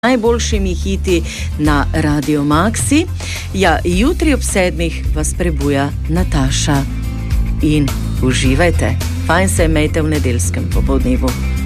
najboljšimi hiti na Radio Maxi. Ja, jutri ob 7 vas prebuja Nataša in uživajte. Fajn se imejte v nedeljskem popoldnevu.